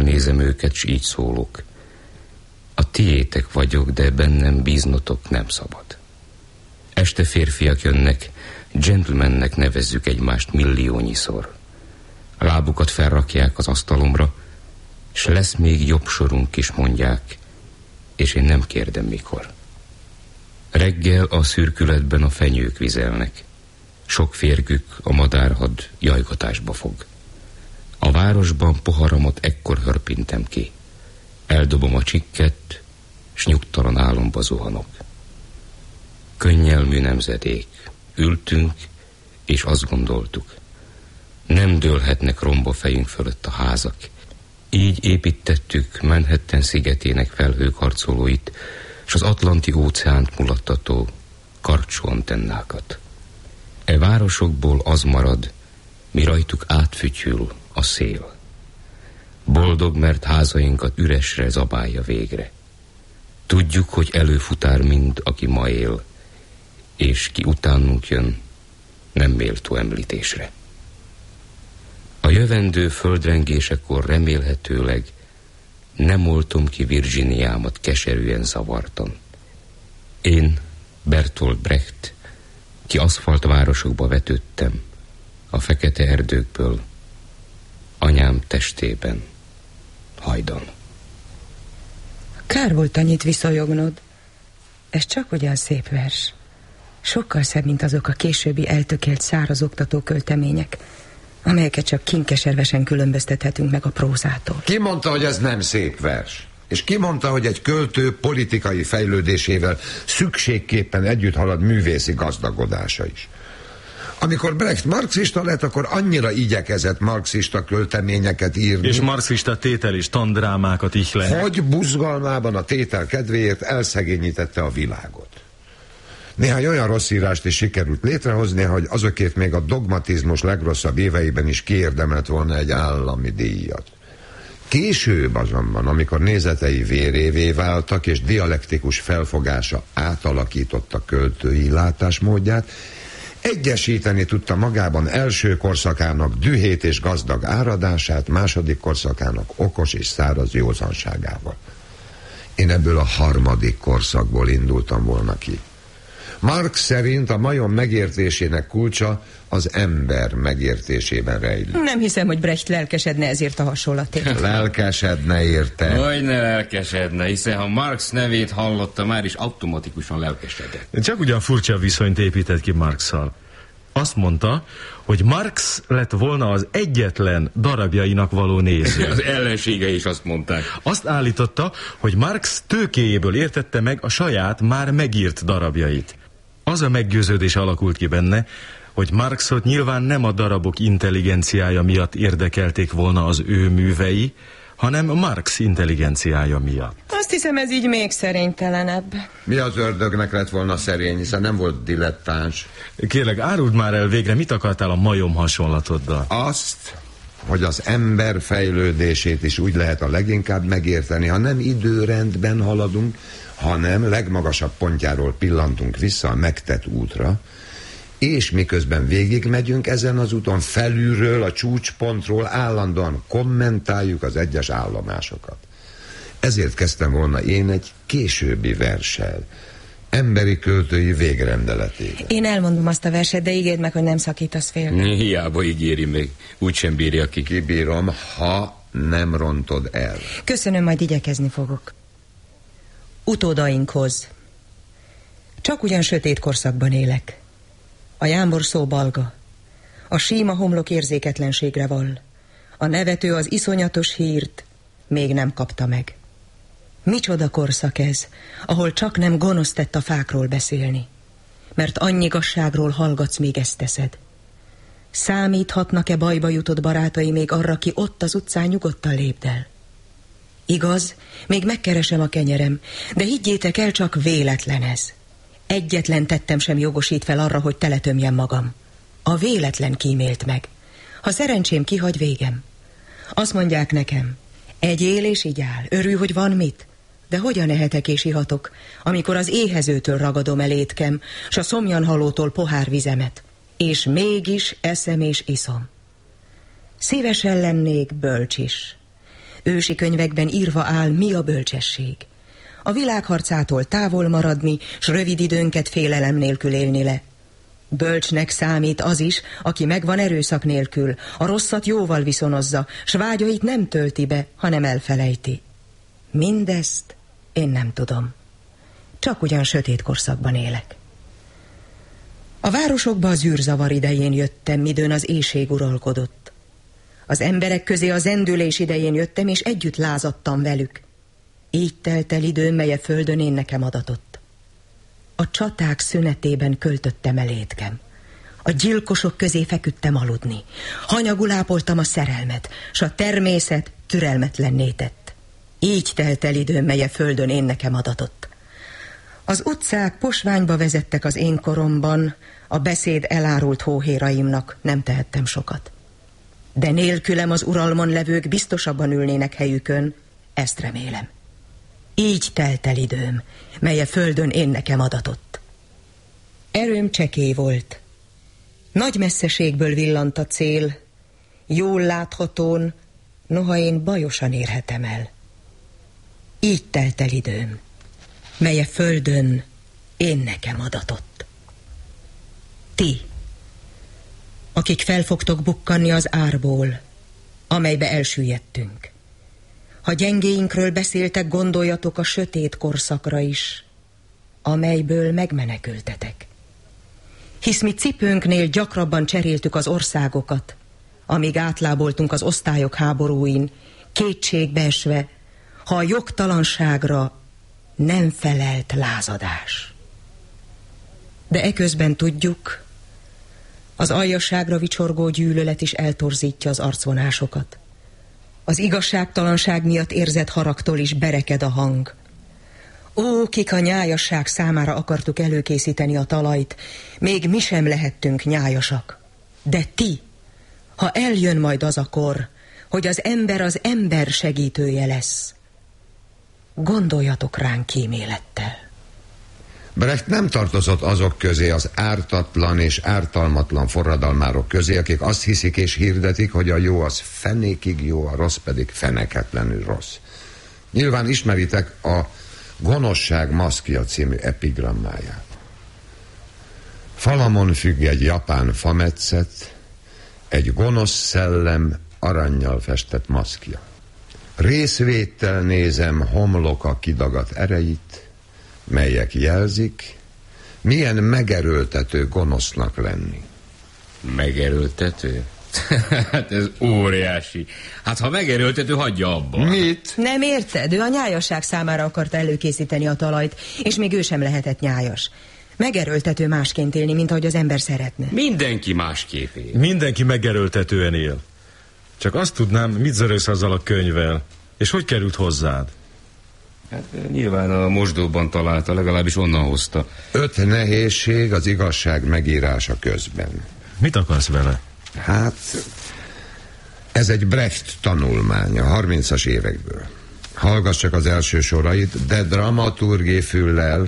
felnézem őket, s így szólok. A tiétek vagyok, de bennem bíznotok nem szabad. Este férfiak jönnek, gentlemannek nevezzük egymást milliónyiszor. A lábukat felrakják az asztalomra, s lesz még jobb sorunk is, mondják, és én nem kérdem mikor. Reggel a szürkületben a fenyők vizelnek. Sok férgük a madárhad jajgatásba fog. A városban poharamot ekkor hörpintem ki. Eldobom a csikket, s nyugtalan álomba zuhanok. Könnyelmű nemzedék. Ültünk, és azt gondoltuk. Nem dőlhetnek romba fejünk fölött a házak. Így építettük Manhattan szigetének felhőkarcolóit, s az Atlanti óceánt mulattató karcsú antennákat. E városokból az marad, mi rajtuk átfütyül a szél. Boldog, mert házainkat üresre zabálja végre. Tudjuk, hogy előfutár mind, aki ma él, és ki utánunk jön, nem méltó említésre. A jövendő földrengésekor remélhetőleg nem oltom ki Virginiámat keserűen zavartan. Én, Bertolt Brecht, ki aszfaltvárosokba vetődtem, a fekete erdőkből, anyám testében, hajdan. Kár volt annyit viszolyognod. Ez csak ugyan szép vers. Sokkal szebb, mint azok a későbbi eltökélt száraz oktatóköltemények, amelyeket csak kinkeservesen különböztethetünk meg a prózától. Ki mondta, hogy ez nem szép vers? És ki mondta, hogy egy költő politikai fejlődésével szükségképpen együtt halad művészi gazdagodása is? Amikor Brecht marxista lett, akkor annyira igyekezett marxista költeményeket írni, és marxista tétel és tandrámákat ihlet, hogy buzgalmában a tétel kedvéért elszegényítette a világot. Néhány olyan rossz írást is sikerült létrehozni, hogy azokért még a dogmatizmus legrosszabb éveiben is kiérdemelt volna egy állami díjat. Később azonban, amikor nézetei vérévé váltak, és dialektikus felfogása átalakította költői látásmódját, egyesíteni tudta magában első korszakának dühét és gazdag áradását, második korszakának okos és száraz józanságával. Én ebből a harmadik korszakból indultam volna ki. Marx szerint a majom megértésének kulcsa az ember megértésében rejlik. Nem hiszem, hogy Brecht lelkesedne ezért a hasonlatért. Lelkesedne érte. Hogyne lelkesedne, hiszen ha Marx nevét hallotta, már is automatikusan lelkesedett. Csak ugyan furcsa viszonyt épített ki Marxszal. Azt mondta, hogy Marx lett volna az egyetlen darabjainak való néző. Az ellenségei is azt mondták. Azt állította, hogy Marx tőkéjéből értette meg a saját már megírt darabjait. Az a meggyőződés alakult ki benne, hogy Marxot nyilván nem a darabok intelligenciája miatt érdekelték volna az ő művei, hanem Marx intelligenciája miatt. Azt hiszem, ez így még szerénytelenebb. Mi az ördögnek lett volna szerény, hiszen nem volt dilettáns. Kérlek, áruld már el végre, mit akartál a majom hasonlatoddal? Azt, hogy az ember fejlődését is úgy lehet a leginkább megérteni, ha nem időrendben haladunk, hanem legmagasabb pontjáról pillantunk vissza a megtett útra, és miközben végigmegyünk ezen az úton, felülről, a csúcspontról állandóan kommentáljuk az egyes állomásokat. Ezért kezdtem volna én egy későbbi verssel, emberi költői végrendeletében. Én elmondom azt a verset, de ígérd meg, hogy nem szakítasz félre. Hiába ígéri még, úgysem bírja ki. Kibírom, ha nem rontod el. Köszönöm, majd igyekezni fogok. Utódainkhoz. Csak ugyan sötét korszakban élek. A jámbor szó balga. A síma homlok érzéketlenségre vall. A nevető az iszonyatos hírt még nem kapta meg. Micsoda korszak ez, ahol csak nem gonosz tett a fákról beszélni. Mert annyi igazságról hallgatsz, még ezt teszed. Számíthatnak-e bajba jutott barátai még arra, ki ott az utcán nyugodtan lépd el? Igaz, még megkeresem a kenyerem, de higgyétek el, csak véletlen ez. Egyetlen tettem sem jogosít fel arra, hogy teletömjem magam. A véletlen kímélt meg. Ha szerencsém kihagy, végem. Azt mondják nekem, egyél és igyál, örülj, hogy van mit. De hogyan ehetek és ihatok, amikor az éhezőtől ragadom el étkem, s a szomjanhalótól pohárvizemet, és mégis eszem és iszom. Szívesen lennék bölcs is. Ősi könyvekben írva áll, mi a bölcsesség. A világharcától távol maradni, s rövid időnket félelem nélkül élni le. Bölcsnek számít az is, aki megvan erőszak nélkül, a rosszat jóval viszonozza, s vágyait nem tölti be, hanem elfelejti. Mindezt én nem tudom. Csak ugyan sötét korszakban élek. A városokba az űrzavar idején jöttem, midőn az éhség uralkodott. Az emberek közé a zendülés idején jöttem, és együtt lázadtam velük. Így telt el időm, mely a földön én nekem adatott. A csaták szünetében költöttem el étkem. A gyilkosok közé feküdtem aludni. Hanyagul ápoltam a szerelmet, s a természet türelmetlenné tett. Így telt el időm, mely a földön én nekem adatott. Az utcák posványba vezettek az én koromban, a beszéd elárult hóhéraimnak nem tehettem sokat. De nélkülem az uralmon levők biztosabban ülnének helyükön, ezt remélem. Így telt el időm, mely a földön én nekem adatott. Erőm csekély volt. Nagy messzeségből villant a cél, jól láthatón, noha én bajosan érhetem el. Így telt el időm, mely a földön én nekem adatott. Ti, akik fel fogtok bukkanni az árból, amelybe elsüllyedtünk. Ha gyengéinkről beszéltek, gondoljatok a sötét korszakra is, amelyből megmenekültetek. Hisz mi cipőnknél gyakrabban cseréltük az országokat, amíg átláboltunk az osztályok háborúin, kétségbeesve, ha a jogtalanságra nem felelt lázadás. De eközben tudjuk, az aljasságra vicsorgó gyűlölet is eltorzítja az arcvonásokat. Az igazságtalanság miatt érzett haragtól is bereked a hang. Ó, kik a nyájasság számára akartuk előkészíteni a talajt, még mi sem lehettünk nyájasak. De ti, ha eljön majd az a kor, hogy az ember segítője lesz, gondoljatok ránk kímélettel. Brecht nem tartozott azok közé, az ártatlan és ártalmatlan forradalmárok közé, akik azt hiszik és hirdetik, hogy a jó az fenékig jó, a rossz pedig feneketlenül rossz. Nyilván ismeritek a Gonoszság maszkja című epigrammáját. Falamon függ egy japán fametszet, egy gonosz szellem arannyal festett maszkja. Részvéttel nézem homloka kidagat ereit, melyek jelzik, milyen megerőltető gonosznak lenni. Megerőltető? Hát ez óriási. Hát ha megerőltető, hagyja abba. Mit? Nem érted? Ő a nyájasság számára akarta előkészíteni a talajt, és még ő sem lehetett nyájas. Megerőltető másként élni, mint ahogy az ember szeretne. Mindenki másképp él. Mindenki megerőltetően él. Csak azt tudnám, mit zörögsz azzal a könyvvel, és hogy került hozzád? Hát nyilván a mosdóban találta, legalábbis onnan hozta. 5 nehézség az igazság megírása közben. Mit akarsz vele? Hát, ez egy Brecht tanulmány a 30-as évekből. Hallgass csak az első sorait, de dramaturgé füllel.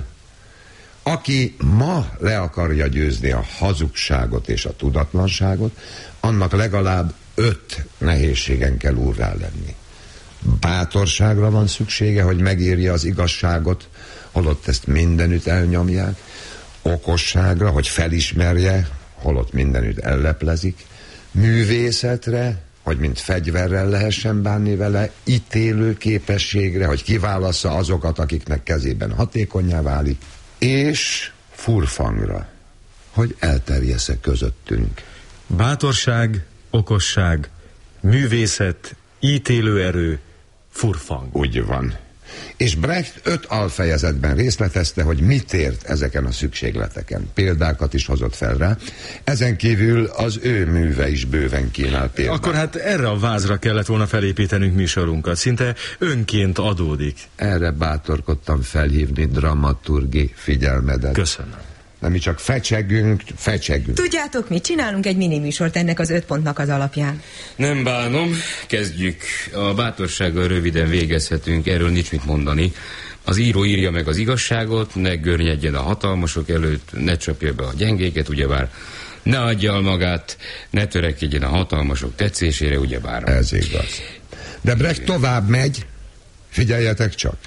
Aki ma le akarja győzni a hazugságot és a tudatlanságot, annak legalább 5 nehézségen kell úrrá lenni. Bátorságra van szüksége, hogy megírja az igazságot, holott ezt mindenütt elnyomják. Okosságra, hogy felismerje, holott mindenütt elleplezik. Művészetre, hogy mint fegyverrel lehessen bánni vele. Ítélő képességre, hogy kiválassza azokat, akiknek kezében hatékonnyá válik. És furfangra, hogy elterjesze közöttünk. Bátorság, okosság, művészet, ítélőerő, furfang. Úgy van. És Brecht 5 alfejezetben részletezte, hogy mit ért ezeken a szükségleteken. Példákat is hozott fel rá. Ezen kívül az ő műve is bőven kínál példát. Akkor hát erre a vázra kellett volna felépítenünk műsorunkat. Szinte önként adódik. Erre bátorkodtam felhívni dramaturgi figyelmedet. Köszönöm. De mi csak fecsegünk. Tudjátok mit? Csinálunk egy miniműsort ennek az 5 pontnak az alapján. Nem bánom, kezdjük. A bátorsággal röviden végezhetünk, erről nincs mit mondani. Az író írja meg az igazságot, ne görnyedjen a hatalmasok előtt, ne csapja be a gyengéket, ugyebár ne adja el magát, ne törekedjen a hatalmasok tetszésére, ugyebár. Ez igaz. De Brecht tovább megy, figyeljetek csak.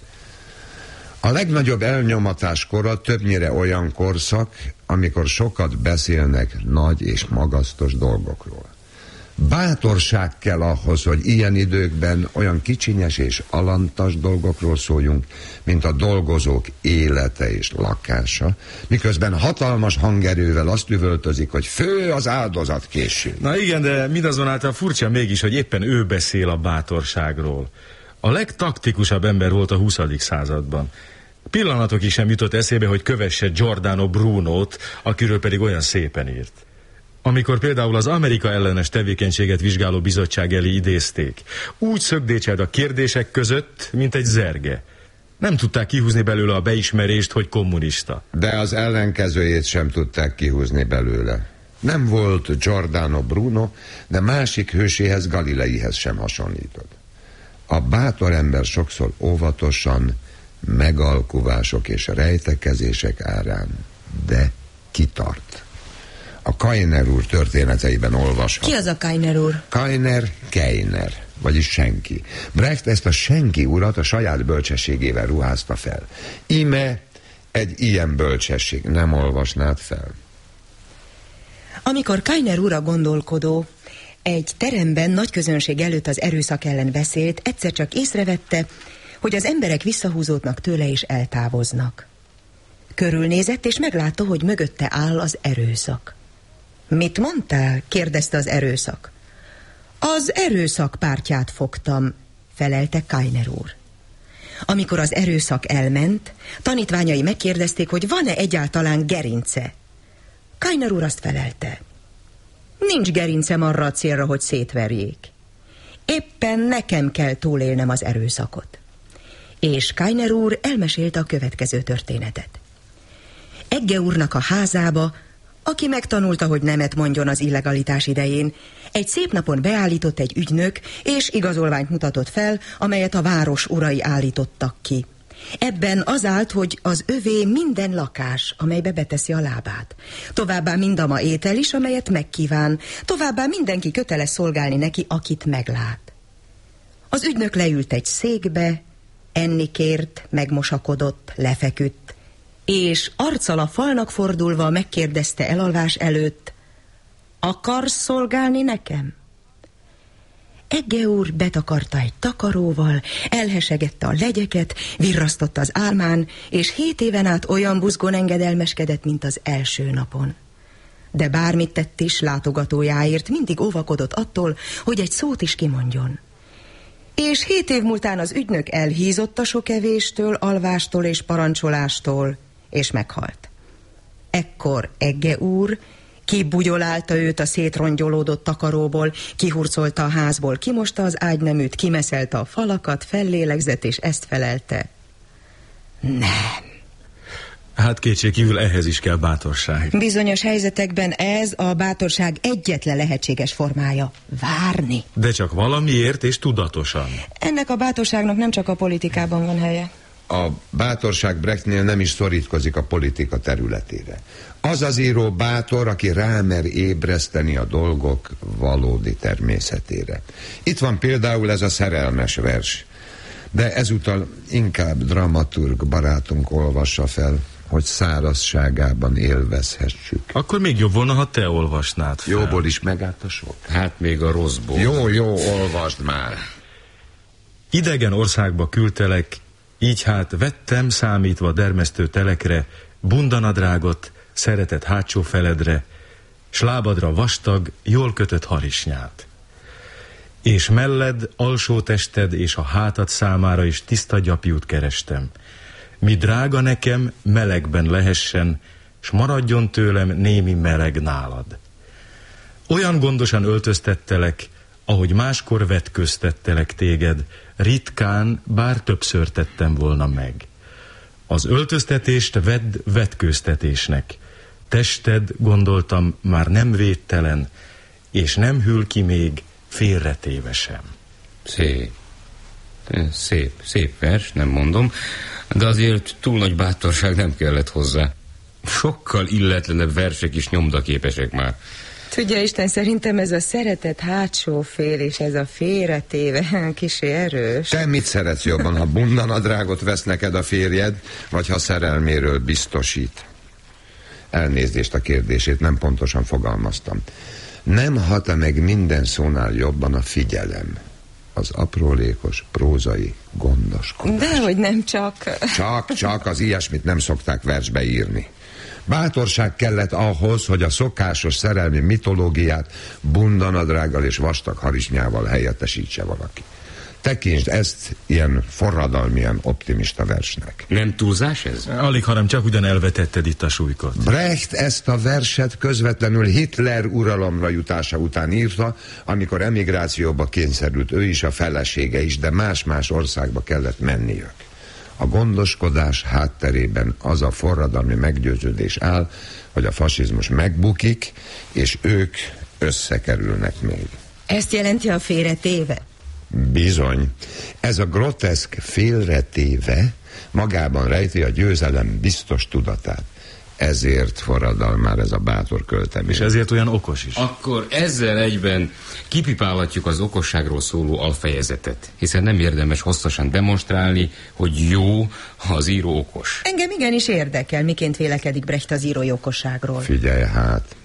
A legnagyobb elnyomatás kora többnyire olyan korszak, amikor sokat beszélnek nagy és magasztos dolgokról. Bátorság kell ahhoz, hogy ilyen időkben olyan kicsinyes és alantas dolgokról szóljunk, mint a dolgozók élete és lakása, miközben hatalmas hangerővel azt üvöltözik, hogy fő az áldozatkészség. Na igen, de mindazonáltal furcsa mégis, hogy éppen ő beszél a bátorságról. A legtaktikusabb ember volt a 20. században. Pillanatokig sem jutott eszébe, hogy kövesse Giordano Brunót, akiről pedig olyan szépen írt. Amikor például az Amerika ellenes tevékenységet vizsgáló bizottság elé idézték, úgy szögdécselt a kérdések között, mint egy zerge. Nem tudták kihúzni belőle a beismerést, hogy kommunista. De az ellenkezőjét sem tudták kihúzni belőle. Nem volt Giordano Bruno, de másik hőséhez, Galileihez sem hasonlított. A bátor ember sokszor óvatosan, megalkuvások és rejtekezések árán, de kitart. A Kainer úr történeteiben olvashat. Ki az a Kainer úr? Keiner, vagyis senki. Brecht ezt a senki urat a saját bölcsességével ruházta fel. Íme egy ilyen bölcsesség. Nem olvasnád fel? Amikor Kainer úr a gondolkodó egy teremben nagy közönség előtt az erőszak ellen beszélt, egyszer csak észrevette, hogy az emberek visszahúzódnak tőle és eltávoznak. Körülnézett, és meglátta, hogy mögötte áll az erőszak. Mit mondtál? Kérdezte az erőszak. Az erőszak pártját fogtam, felelte Kainer úr. Amikor az erőszak elment, tanítványai megkérdezték, hogy van-e egyáltalán gerince. Kainer úr azt felelte. Nincs gerincem arra a célra, hogy szétverjék. Éppen nekem kell túlélnem az erőszakot. És Kainer úr elmesélte a következő történetet. Egge úrnak a házába, aki megtanulta, hogy nemet mondjon az illegalitás idején, egy szép napon beállított egy ügynök, és igazolványt mutatott fel, amelyet a város urai állítottak ki. Ebben az állt, hogy az övé minden lakás, amelybe beteszi a lábát. Továbbá mindama étel is, amelyet megkíván. Továbbá mindenki köteles szolgálni neki, akit meglát. Az ügynök leült egy székbe, enni kért, megmosakodott, lefeküdt, és arccal a falnak fordulva megkérdezte elalvás előtt, akarsz szolgálni nekem? Egge úr betakarta egy takaróval, elhesegette a legyeket, virrasztotta az álmán, és 7 éven át olyan buzgón engedelmeskedett, mint az első napon. De bármit tett is látogatójáért, mindig óvakodott attól, hogy egy szót is kimondjon. És 7 év múltán az ügynök elhízott a sok evéstől, alvástól és parancsolástól, és meghalt. Ekkor Egge úr kibugyolálta őt a szétrongyolódott takaróból, kihurcolta a házból, kimosta az ágyneműt, kimeszelte a falakat, fellélegzett, és ezt felelte. Nem. Hát kétségkívül ehhez is kell bátorság. Bizonyos helyzetekben ez a bátorság egyetlen lehetséges formája. Várni. De csak valamiért és tudatosan. Ennek a bátorságnak nem csak a politikában van helye. A bátorság Brechtnél nem is szorítkozik a politika területére. Az az író bátor, aki rámer ébreszteni a dolgok valódi természetére. Itt van például ez a szerelmes vers. De ezúttal inkább dramaturg barátunk olvassa fel, hogy szárazságában élvezhessük. Akkor még jobb volna, ha te olvasnád fel. Jóból is megállt a sok. Hát még a rosszból. Jó, olvasd már. Idegen országba küldtelek, így hát vettem, számítva dermesztő telekre, bundanadrágot, szeretett hátsó feledre, s lábadra vastag, jól kötött harisnyát. És melled, alsó tested és a hátad számára is tiszta gyapjút kerestem. Mi drága nekem, melegben lehessen, s maradjon tőlem némi meleg nálad. Olyan gondosan öltöztettelek, ahogy máskor vetköztettelek téged, ritkán, bár többször tettem volna meg. Az öltöztetést vedd vetkőztetésnek. Tested, gondoltam, már nem védtelen, és nem hűl ki még félretéve sem. Szép vers, nem mondom, de azért túl nagy bátorság nem kellett hozzá. Sokkal illetlenebb versek is nyomdaképesek már. Tudja Isten, szerintem ez a szeretet hátsó fél és ez a félretéve kicsi erős. Te mit szeretsz jobban, ha bundanadrágot vesz neked a férjed, vagy ha szerelméről biztosít? Elnézést a kérdését, nem pontosan fogalmaztam. Nem hat-e meg minden szónál jobban a figyelem? Az aprólékos, prózai gondoskodás. Dehogy nem csak... Csak, az ilyesmit nem szokták versbe írni. Bátorság kellett ahhoz, hogy a szokásos szerelmi mitológiát bundanadrággal és vastag harisnyával helyettesítse valaki. Tekintsd ezt ilyen forradalmian optimista versnek. Nem túlzás ez? Alig, hanem csak ugyan elvetetted itt a súlykot. Brecht ezt a verset közvetlenül Hitler uralomra jutása után írta, amikor emigrációba kényszerült ő is, a felesége is, de más-más országba kellett menniük. A gondoskodás hátterében az a forradalmi meggyőződés áll, hogy a fasizmus megbukik, és ők összekerülnek még. Ezt jelenti a félretéve? Bizony. Ez a groteszk félretéve magában rejti a győzelem biztos tudatát. Ezért forradal már ez a bátor költemény. És ezért olyan okos is. Akkor ezzel egyben kipipálhatjuk az okosságról szóló alfejezetet, hiszen nem érdemes hosszasan demonstrálni, hogy jó, ha az író okos. Engem igenis érdekel, miként vélekedik Brecht az írói okosságról. Figyelj hát.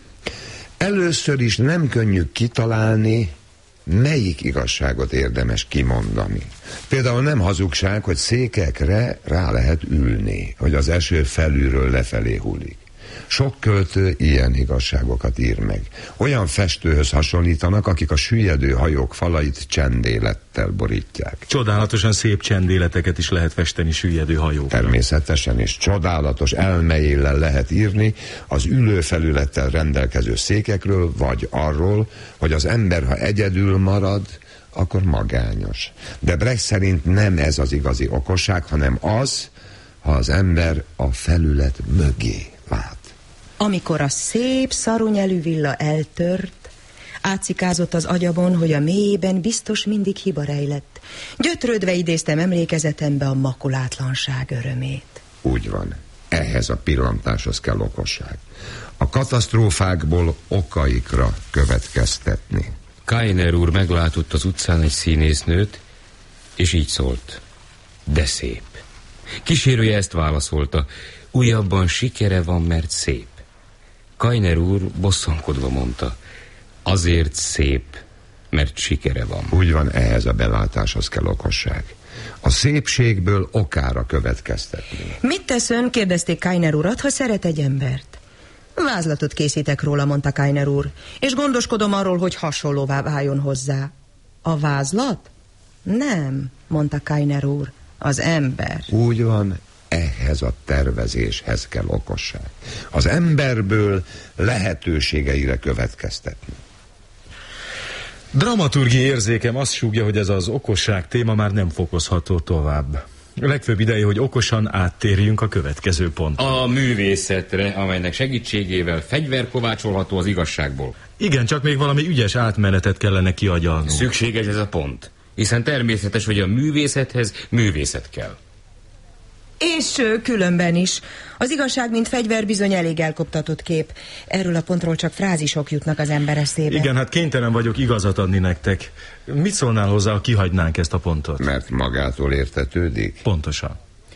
Először is nem könnyű kitalálni, melyik igazságot érdemes kimondani. Például nem hazugság, hogy székekre rá lehet ülni, hogy az eső felülről lefelé hullik. Sok költő ilyen igazságokat ír meg. Olyan festőhöz hasonlítanak, akik a süllyedő hajók falait csendélettel borítják. Csodálatosan szép csendéleteket is lehet festeni süllyedő hajókra. Természetesen, és csodálatos elmejéllel lehet írni az ülőfelülettel rendelkező székekről, vagy arról, hogy az ember, ha egyedül marad, akkor magányos. De Brecht szerint nem ez az igazi okosság, hanem az, ha az ember a felület mögé lát. Amikor a szép, szarunyelű villa eltört, átszikázott az agyamon, hogy a mélyében biztos mindig hiba rejlett. Gyötrődve idéztem emlékezetembe a makulátlanság örömét. Úgy van. Ehhez a pillantáshoz kell okosság. A katasztrófákból okaikra következtetni. Kainer úr meglátott az utcán egy színésznőt, és így szólt: de szép. Kísérője ezt válaszolta: újabban sikere van, mert szép. Kainer úr bosszankodva mondta: azért szép, mert sikere van. Úgy van, ehhez a belátáshoz kell okosság. A szépségből okára következtetni. Mit tesz ön, kérdezték Kainer urat, ha szeret egy embert? Vázlatot készítek róla, mondta Kainer úr, és gondoskodom arról, hogy hasonlóvá váljon hozzá. A vázlat? Nem, mondta Kainer úr, az ember. Úgy van, ehhez a tervezéshez kell okosság. Az emberből lehetőségeire következtetni. Dramaturgiai érzékem azt súgja, hogy ez az okosság téma már nem fokozható tovább. A legfőbb ideje, hogy okosan áttérjünk a következő pontra. A művészetre, amelynek segítségével fegyver kovácsolható az igazságból. Igen, csak még valami ügyes átmenetet kellene kiagyalnunk. Szükséges ez a pont, hiszen természetes, hogy a művészethez művészet kell. És különben is. Az igazság, mint fegyver, bizony elég elkoptatott kép. Erről a pontról csak frázisok jutnak az ember eszébe. Igen, hát kénytelen vagyok igazat adni nektek. Mit szólnál hozzá, ha kihagynánk ezt a pontot? Mert magától értetődik? Pontosan.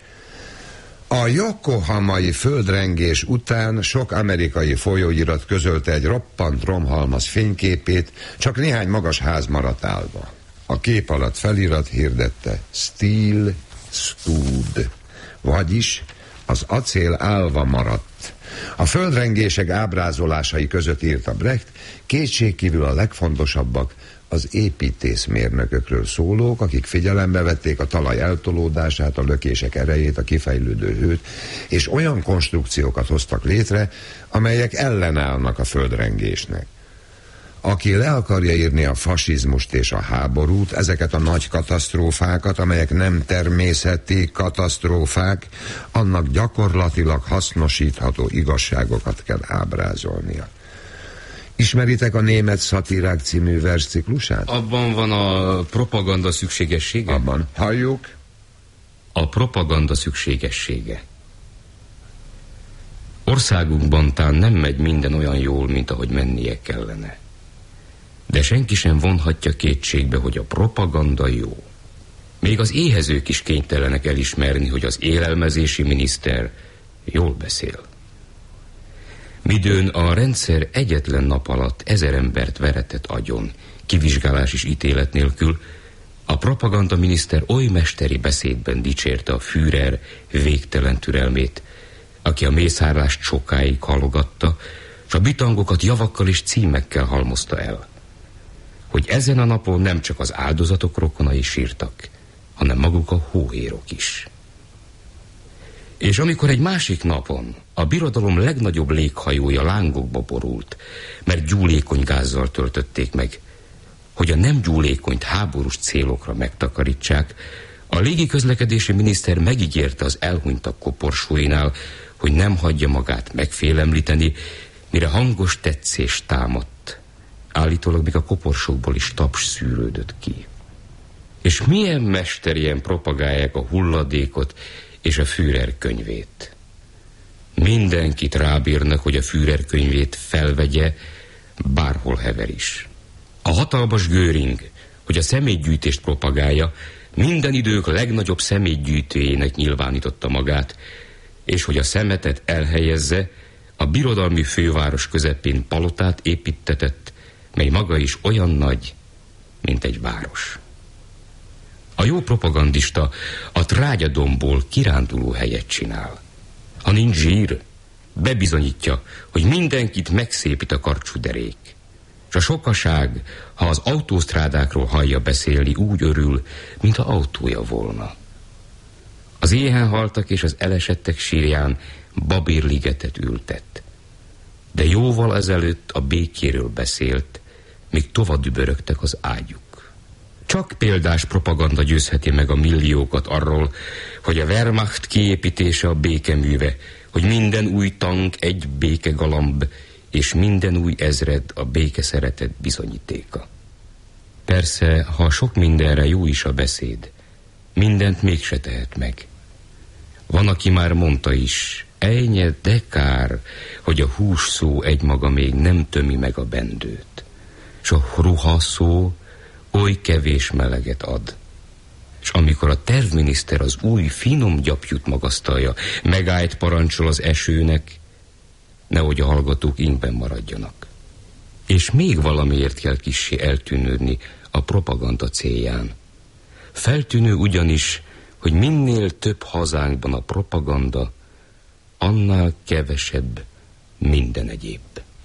A yokohamai földrengés után sok amerikai folyóirat közölte egy roppant romhalmaz fényképét, csak néhány magas ház maradt állva. A kép alatt felirat hirdette: Steel stood. Vagyis az acél állva maradt. A földrengések ábrázolásai között írta Brecht, kétségkívül a legfontosabbak az építészmérnökökről szólók, akik figyelembe vették a talaj eltolódását, a lökések erejét, a kifejlődő hőt, és olyan konstrukciókat hoztak létre, amelyek ellenállnak a földrengésnek. Aki le akarja írni a fasizmust és a háborút, ezeket a nagy katasztrófákat, amelyek nem természeti katasztrófák, annak gyakorlatilag hasznosítható igazságokat kell ábrázolnia. Ismeritek a Német szatírák című versciklusát? Abban van a propaganda szükségessége? Abban. Halljuk? A propaganda szükségessége. Országunkban tán nem megy minden olyan jól, mint ahogy mennie kellene. De senki sem vonhatja kétségbe, hogy a propaganda jó. Még az éhezők is kénytelenek elismerni, hogy az élelmezési miniszter jól beszél. Midőn a rendszer egyetlen nap alatt 1000 embert veretett agyon, kivizsgálás és ítélet nélkül, a propaganda miniszter oly mesteri beszédben dicsérte a Führer végtelen türelmét, aki a mészárlást sokáig halogatta, és a bitangokat javakkal és címekkel halmozta el, hogy ezen a napon nem csak az áldozatok rokonai sírtak, hanem maguk a hóhérok is. És amikor egy másik napon a birodalom legnagyobb léghajója lángokba borult, mert gyúlékony gázzal töltötték meg, hogy a nem gyúlékonyt háborús célokra megtakarítsák, a légiközlekedési miniszter megígérte az elhunytak koporsóinál, hogy nem hagyja magát megfélemlíteni, mire hangos tetszés támadt. Állítólag még a koporsókból is taps szűrődött ki. És milyen mesterien propagálják a hulladékot és a Führer könyvét. Mindenkit rábírnak, hogy a Führer könyvét felvegye, bárhol hever is. A hatalmas Göring, hogy a szemétgyűjtést propagálja, minden idők legnagyobb szemétgyűjtőjének nyilvánította magát, és hogy a szemetet elhelyezze, a birodalmi főváros közepén palotát építtetett, mely maga is olyan nagy, mint egy város. A jó propagandista a trágyadomból kiránduló helyet csinál. Ha nincs zsír, bebizonyítja, hogy mindenkit megszépít a karcsú derék. És a sokaság, ha az autósztrádákról hallja beszélni, úgy örül, mintha autója volna. Az éhen haltak és az elesettek sírján babérligetet ültett. De jóval ezelőtt a békéről beszélt, míg tovább dübörögtek az ágyuk. Csak példás propaganda győzheti meg a milliókat arról, hogy a Wehrmacht kiépítése a békeműve, hogy minden új tank egy békegalamb, és minden új ezred a békeszeretet bizonyítéka. Persze, ha sok mindenre jó is a beszéd, mindent mégse tehet meg. Van, aki már mondta is, ejnye de kár, hogy a hús szó egymaga még nem tömi meg a bendőt, és a ruha szó oly kevés meleget ad. És amikor a tervminiszter az új finom gyapjút magasztalja, megállt parancsol az esőnek, nehogy a hallgatók ingben maradjanak. És még valamiért kell kissé eltűnődni a propaganda célján. Feltűnő ugyanis, hogy minél több hazánkban a propaganda, annál kevesebb minden egyéb.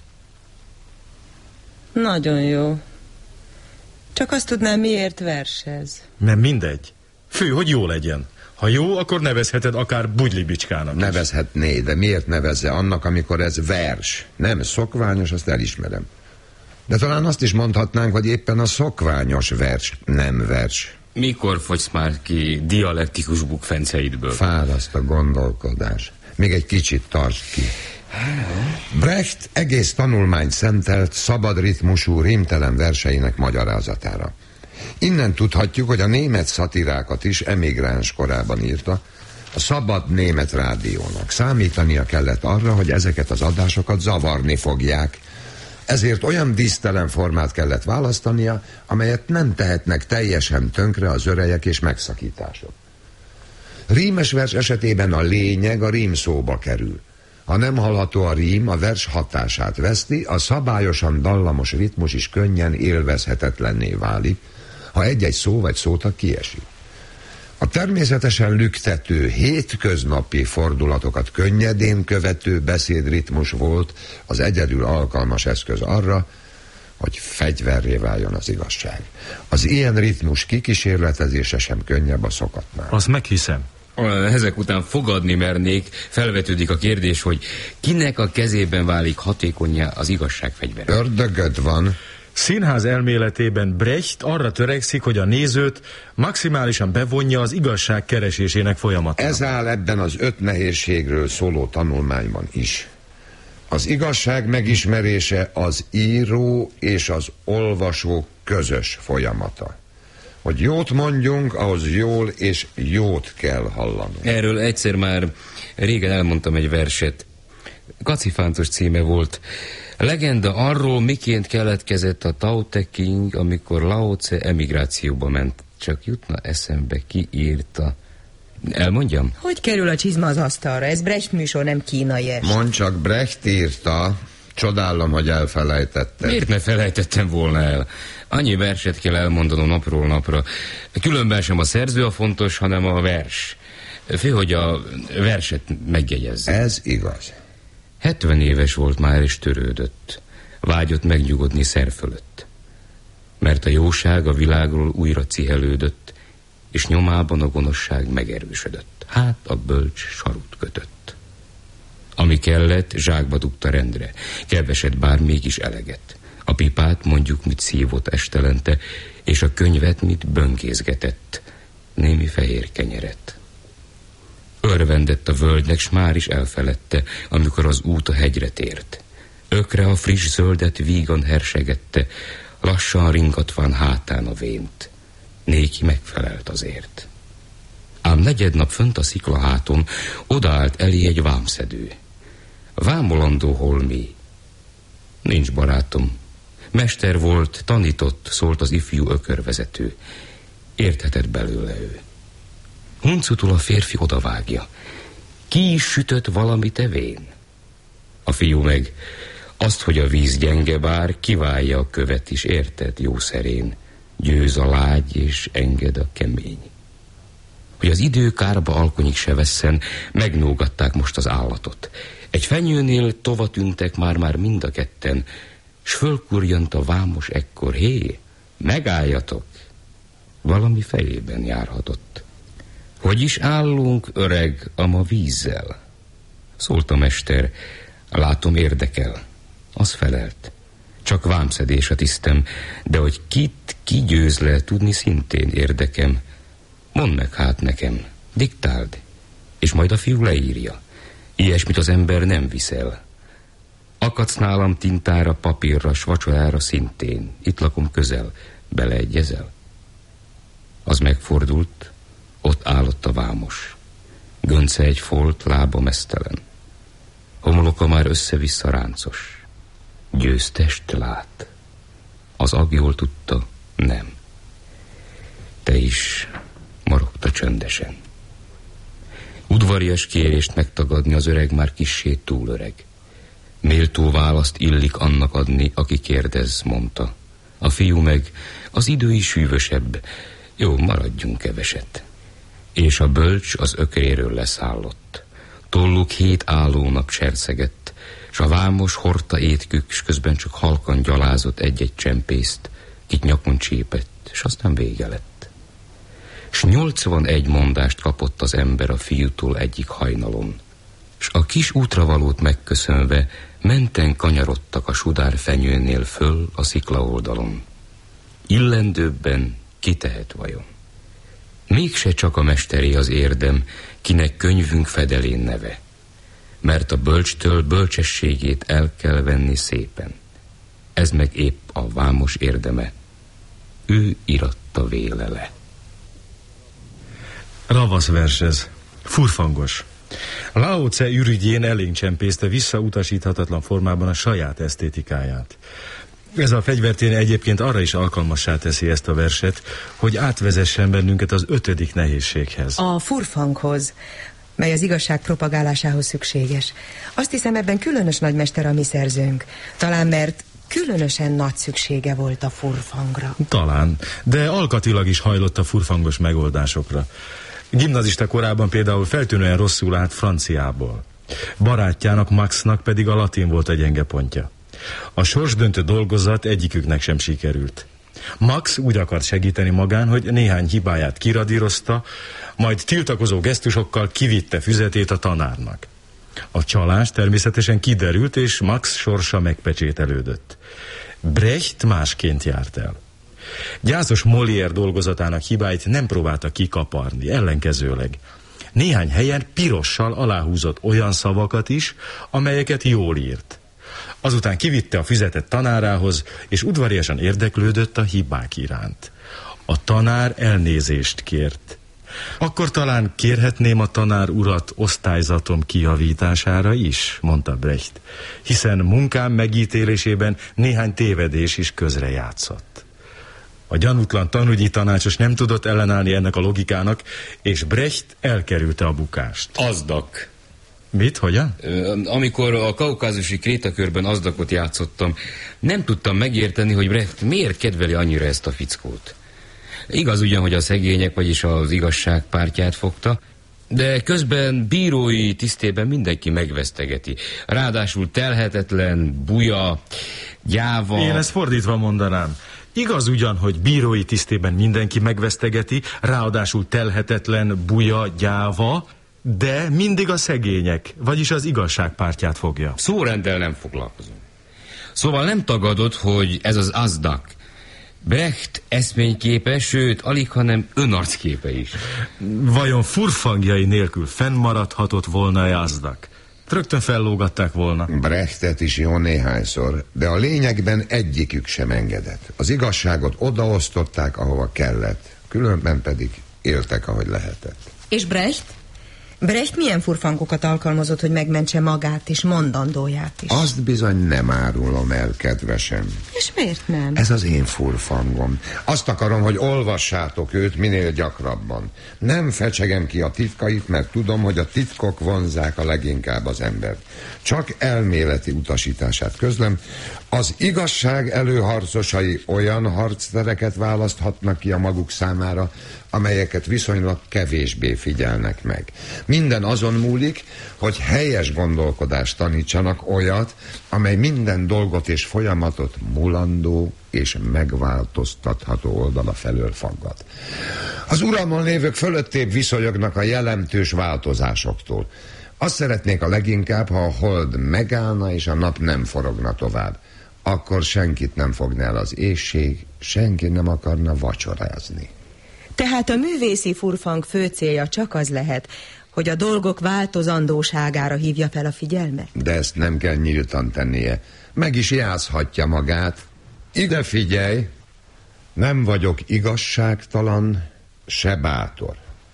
Nagyon jó. Csak azt tudnám, miért versez. Nem mindegy. Fő, hogy jó legyen. Ha jó, akkor nevezheted akár bugylibicskának is. Nevezhetné, de miért nevezze annak, amikor ez vers? Nem szokványos, azt elismerem. De talán azt is mondhatnánk, hogy éppen a szokványos vers nem vers. Mikor fogysz már ki dialektikus bukfenceidből? Fáraszt a gondolkodás. Még egy kicsit tartsd ki. Brecht egész tanulmányt szentelt szabad ritmusú, rímtelen verseinek magyarázatára. Innen tudhatjuk, hogy a német szatirákat is emigráns korában írta, a Szabad Német Rádiónak. Számítania kellett arra, hogy ezeket az adásokat zavarni fogják, ezért olyan dísztelen formát kellett választania, amelyet nem tehetnek teljesen tönkre az örelyek és megszakítások. Rímes vers esetében a lényeg a rímszóba kerül. Ha nem hallható a rím, a vers hatását veszti, a szabályosan dallamos ritmus is könnyen élvezhetetlenné válik, ha egy-egy szó vagy szótag kiesik. A természetesen lüktető, hétköznapi fordulatokat könnyedén követő beszédritmus volt az egyedül alkalmas eszköz arra, hogy fegyverré váljon az igazság. Az ilyen ritmus kikísérletezése sem könnyebb a szokatnál. Azt meghiszem. Ezek után fogadni mernék, felvetődik a kérdés, hogy kinek a kezében válik hatékonnyá az igazság fegyvere. Ördögöd van. Színház elméletében Brecht arra törekszik, hogy a nézőt maximálisan bevonja az igazság keresésének folyamatába. Ez áll ebben az 5 nehézségről szóló tanulmányban is. Az igazság megismerése az író és az olvasó közös folyamata. Hogy jót mondjunk, ahhoz jól és jót kell hallanunk. Erről egyszer már régen elmondtam egy verset. kacifáncos címe volt. Legenda arról, miként keletkezett a Tao Te Ching, amikor Lao Tse emigrációba ment. Csak jutna eszembe, ki írta. Elmondjam? Hogy kerül a csizma az asztalra? Ez Brecht műsor, nem kínai est. Mondd csak, Brecht írta. Csodálom, hogy elfelejtetted. Miért ne felejtettem volna el? Annyi verset kell elmondanom napról napra. Különben sem a szerző a fontos, hanem a vers. Fő, hogy a verset megjegyezze. Ez igaz. 70 éves volt már, és törődött. Vágyott megnyugodni szer fölött. Mert a jóság a világról újra cihelődött, és nyomában a gonoszság megerősödött. Hát a bölcs sarut kötött. Ami kellett, zsákba dugta rendre. Keveset, bár mégis eleget. A pipát mondjuk mit szívott estelente, és a könyvet mit böngészgetett. Némi fehér kenyeret. Örvendett a völgynek, s már is elfeledte, amikor az út a hegyre tért. Ökre a friss zöldet vígan hersegette, lassan ringatván hátán a vént. Néki megfelelt azért. Ám negyednap fönt a sziklaháton odaállt elé egy vámszedő. Vámolandó holmi. Nincs barátom. Mester volt, tanított, szólt az ifjú ökörvezető. Érthetett belőle ő. Huncutul a férfi odavágja. Ki is sütött valami tevén? A fiú meg azt, hogy a víz gyenge, bár kiválja a követ is, érted, jó szerén. Győz a lágy és enged a kemény. Hogy az idő kárba alkonyig se vesszen, megnógatták most az állatot. Egy fenyőnél tova tűntek már mind a ketten, s fölkurjant a vámos ekkor. Hé, megálljatok! Valami fejében járhatott. Hogy is állunk, öreg, ama vízzel? Szólt a mester, látom érdekel. Az felelt. Csak vámszedés a tisztem, de hogy kit ki győz le, tudni szintén érdekem. Mondd meg hát nekem, diktáld, és majd a fiú leírja. Ilyesmit az ember nem viszel. Akadsz nálam tintára, papírra, s vacsorára szintén. Itt lakom közel, beleegyezel? Az megfordult, ott állott a vámos. Gönce egy folt, lába meztelen. Homloka már össze-vissza ráncos. Győztest lát. Az ag jól tudta, nem. Te is, morogta csöndesen. Udvarias kérést megtagadni, az öreg már kissé túl öreg. Méltó választ illik annak adni, aki kérdez, mondta. A fiú meg, az idő is hűvösebb, jó, maradjunk keveset. És a bölcs az ökréről leszállott. Tolluk 7 állónap csercegett, s a vámos hordta étkük, s közben csak halkan gyalázott egy-egy csempészt, kit nyakon csípett, s aztán vége lett. S 81 mondást kapott az ember a fiútól egyik hajnalon, s a kis útravalót megköszönve menten kanyarodtak a sudár fenyőnél föl a szikla oldalon. Illendőbben ki tehet vajon? Mégse csak a mesteré az érdem, kinek könyvünk fedelén neve, mert a bölcstől bölcsességét el kell venni szépen. Ez meg épp a vámos érdeme. Ő iratta véle le. Ravasz versez, furfangos. Lao Tse ürügyén elénk csempészte visszautasíthatatlan formában a saját esztétikáját. Ez a fegyvertén egyébként arra is alkalmassá teszi ezt a verset, hogy átvezessen bennünket az 5. nehézséghez. A furfanghoz, mely az igazság propagálásához szükséges. Azt hiszem, ebben különös nagymester a mi szerzőnk. Talán mert különösen nagy szüksége volt a furfangra. Talán, de alkatilag is hajlott a furfangos megoldásokra. Gimnazista korában például feltűnően rosszul állt franciából. Barátjának, Maxnak pedig a latin volt a gyenge pontja. A sorsdöntő dolgozat egyiküknek sem sikerült. Max úgy akart segíteni magán, hogy néhány hibáját kiradírozta, majd tiltakozó gesztusokkal kivitte füzetét a tanárnak. A csalás természetesen kiderült, és Max sorsa megpecsételődött. Brecht másként járt el. Gyászos Molière dolgozatának hibáit nem próbálta kikaparni, ellenkezőleg. Néhány helyen pirossal aláhúzott olyan szavakat is, amelyeket jól írt. Azután kivitte a füzetet tanárához, és udvariasan érdeklődött a hibák iránt. A tanár elnézést kért. Akkor talán kérhetném a tanár urat osztályzatom kijavítására is, mondta Brecht, hiszen munkám megítélésében néhány tévedés is közrejátszott. A gyanútlan tanügyi tanácsos nem tudott ellenállni ennek a logikának, és Brecht elkerülte a bukást. Azdak. Mit? Hogyan? Amikor a kaukázusi krétakörben azdakot játszottam, nem tudtam megérteni, hogy Brecht miért kedveli annyira ezt a fickót. Igaz ugyan, hogy a szegények, vagyis az igazság pártját fogta, de közben bírói tisztében mindenki megvesztegeti. Ráadásul telhetetlen, buja, gyáva... Én ezt fordítva mondanám. Igaz ugyan, hogy bírói tisztében mindenki megvesztegeti, ráadásul telhetetlen, buja, gyáva, de mindig a szegények, vagyis az igazság pártját fogja. Szórenddel nem foglalkozom. Szóval nem tagadod, hogy ez az azdak Brecht eszményképe, sőt, alig, hanem önarcképe is. Vajon furfangjai nélkül fennmaradhatott volna azdak? Rögtön fellógatták volna. Brechtet is jó néhányszor, de a lényegben egyikük sem engedett. Az igazságot odaosztották, ahova kellett, különben pedig éltek, ahogy lehetett. És Brecht? Brecht milyen furfangokat alkalmazott, hogy megmentse magát és mondandóját is? Azt bizony nem árulom el, kedvesem. És miért nem? Ez az én furfangom. Azt akarom, hogy olvassátok őt minél gyakrabban. Nem fecsegem ki a titkait, mert tudom, hogy a titkok vonzzák a leginkább az embert. Csak elméleti utasítását közlöm. Az igazság előharcosai olyan harctereket választhatnak ki a maguk számára, amelyeket viszonylag kevésbé figyelnek meg. Minden azon múlik, hogy helyes gondolkodást tanítsanak, olyat, amely minden dolgot és folyamatot mulandó és megváltoztatható oldala felől faggat. Az uralmon lévők fölöttébb viszonyognak a jelentős változásoktól. Azt szeretnék a leginkább, ha a hold megállna és a nap nem forogna tovább. Akkor senkit nem fogna el az éhség, senki nem akarna vacsorázni. Tehát a művészi furfang fő célja csak az lehet, hogy a dolgok változandóságára hívja fel a figyelmet? De ezt nem kell nyíltan tennie. Meg is játszhatja magát. Ide figyelj! Nem vagyok igazságtalan, se bátor.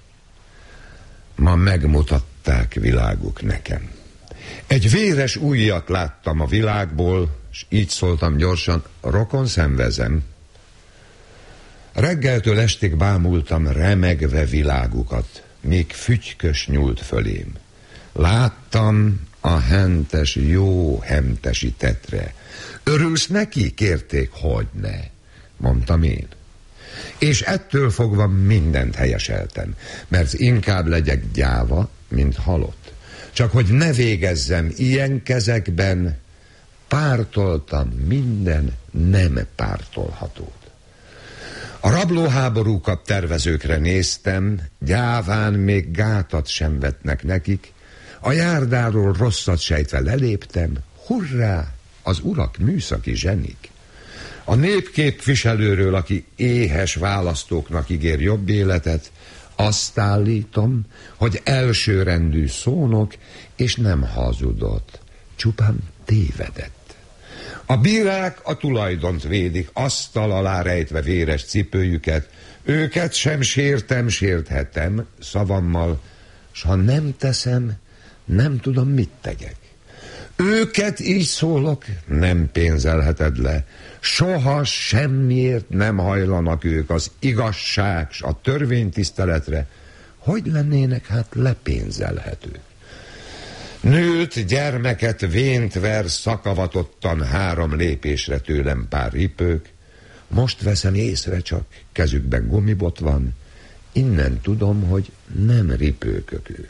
Ma megmutatták világuk nekem. Egy véres ujjat láttam a világból, és így szóltam gyorsan, rokon szenvezem. Reggeltől estig bámultam remegve világukat, míg fügykös nyúlt fölém. Láttam a hentes, jó hentesi tetre. Örülsz neki? Kérték, hogy ne. Mondtam én. És ettől fogva mindent helyeseltem, mert inkább legyek gyáva, mint halott. Csak hogy ne végezzem ilyen kezekben, pártoltam minden nem pártolhatót. A rablóháborúkat tervezőkre néztem, gyáván még gátat sem vetnek nekik, a járdáról rosszat sejtve leléptem, hurrá, az urak műszaki zsenik. A népképviselőről, aki éhes választóknak ígér jobb életet, azt állítom, hogy elsőrendű szónok, és nem hazudott, csupán tévedett. A bírák a tulajdont védik, asztal alá rejtve véres cipőjüket, őket sem sérthetem szavammal, s ha nem teszem, nem tudom, mit tegyek. Őket, így szólok, nem pénzelheted le. Soha semmiért nem hajlanak ők az igazság s a törvénytiszteletre. Hogy lennének hát lepénzelhetők? Nőt, gyermeket vént ver szakavatottan 3 lépésre tőlem pár ripők. Most veszem észre csak, kezükben gumibot van. Innen tudom, hogy nem ripőkök ők.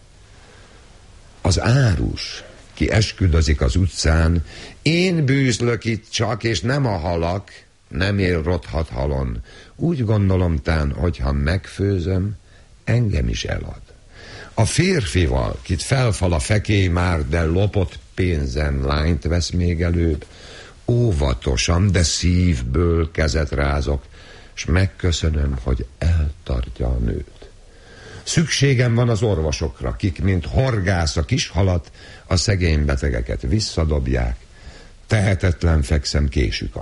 Az árus, ki esküdözik az utcán, én bűzlök itt csak, és nem a halak, nem él rothat halon. Úgy gondolom tán, hogyha megfőzöm, engem is elad. A férfival, kit felfal a fekély már, de lopott pénzen lányt vesz még előbb, óvatosan, de szívből kezet rázok, s megköszönöm, hogy eltartja a nőt. Szükségem van az orvosokra, kik, mint horgász a kis halat, a szegény betegeket visszadobják. Tehetetlen fekszem késük alatt.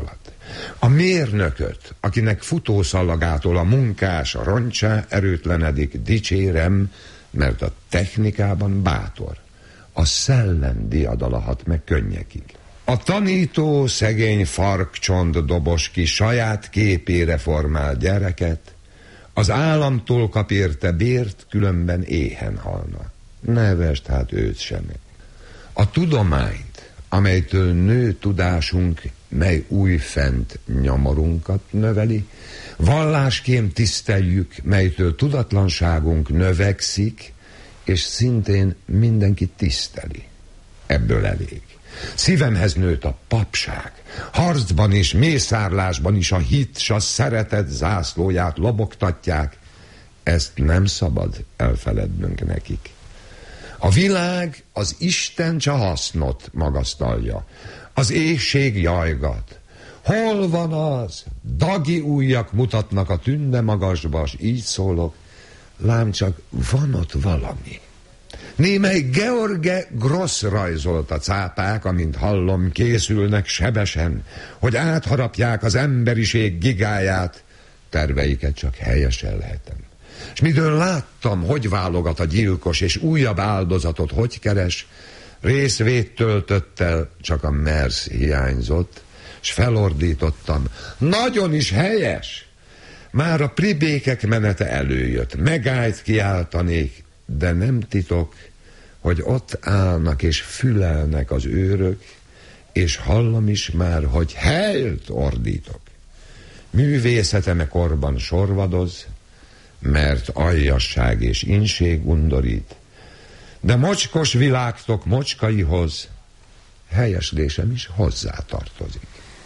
A mérnököt, akinek futószalagától a munkás a roncsá erőtlenedik, dicsérem, mert a technikában bátor. A szellem diadalahat meg könnyekig. A tanító szegény farkcsont dobos ki saját képére formál gyereket, az államtól kap érte bért, különben éhen halna. Nevest hát őt sem. A tudományt, amelytől nő tudásunk, mely újfent nyomorunkat növeli, valláském tiszteljük, melytől tudatlanságunk növekszik, és szintén mindenki tiszteli. Ebből elég. Szívemhez nőtt a papság, harcban és mészárlásban is a hit s a szeretet zászlóját lobogtatják, ezt nem szabad elfelednünk nekik. A világ az Isten csa hasznot magasztalja, az éhség jajgat. Hol van az? Dagi ujjak mutatnak a tünde magasba, s így szólok, lám csak van ott valami. Némely George Gross rajzolt a cápák, amint hallom, készülnek sebesen, hogy átharapják az emberiség gigáját, terveiket csak helyeselhetem. És midőn láttam, hogy válogat a gyilkos, és újabb áldozatot hogy keres, részvét töltött el, csak a mersz hiányzott, és felordítottam, nagyon is helyes! Már a pribékek menete előjött, megállt kiáltanék, de nem titok, hogy ott állnak és fülelnek az őrök, és hallom is már, hogy helyt ordítok. Művészeteme korban sorvadoz, mert aljasság és inség undorít, de mocskos világtok mocskaihoz helyeslésem is hozzátartozik.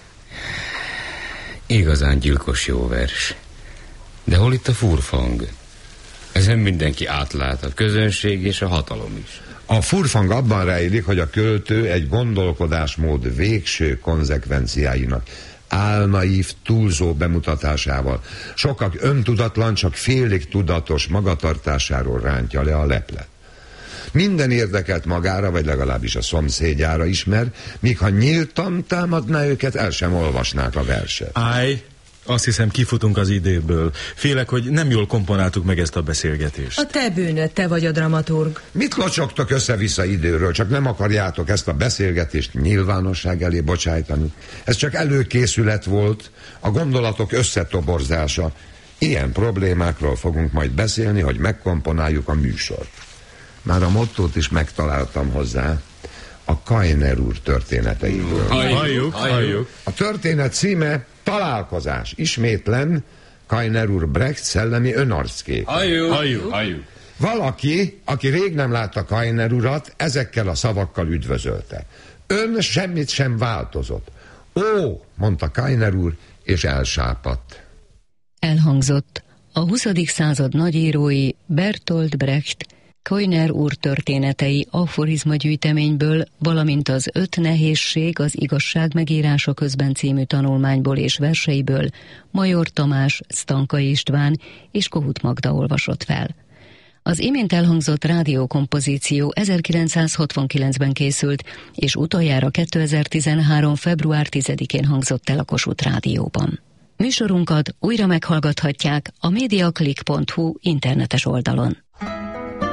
Igazán gyilkos jó vers. De hol itt a furfang? Ezen mindenki átlát, a közönség és a hatalom is. A furfang abban rejlik, hogy a költő egy gondolkodásmód végső konzekvenciáinak álnaív, túlzó bemutatásával, sokak öntudatlan, csak félig tudatos magatartásáról rántja le a leplet. Minden érdekelt magára, vagy legalábbis a szomszédjára ismer, míg ha nyíltan támadná őket, el sem olvasnák a verset. Állj! Azt hiszem, kifutunk az időből. Félek, hogy nem jól komponáltuk meg ezt a beszélgetést. A te bűnöd, te vagy a dramaturg. Mit locsogtok össze-vissza időről? Csak nem akarjátok ezt a beszélgetést nyilvánosság elé bocsájtani. Ez csak előkészület volt, a gondolatok összetoborzása. Ilyen problémákról fogunk majd beszélni, hogy megkomponáljuk a műsort. Már a mottót is megtaláltam hozzá, a Kajner úr történeteiből. Halljuk. A történet címe Találkozás. Ismétlen Kajner úr Brecht szellemi önarckép. Halljuk. Valaki, aki rég nem látta Kajner urat, ezekkel a szavakkal üdvözölte. Ön semmit sem változott. Ó, mondta Kajner úr, és elsápadt. Elhangzott a 20. század nagyírói Bertolt Brecht Kajner úr történetei aforizmagyűjteményből, valamint az 5 nehézség az igazság megírása közben című tanulmányból és verseiből Major Tamás, Stankai István és Kohut Magda olvasott fel. Az imént elhangzott rádiókompozíció 1969-ben készült, és utoljára 2013. február 10-én hangzott el a Kossuth Rádióban. Műsorunkat újra meghallgathatják a mediaclick.hu internetes oldalon.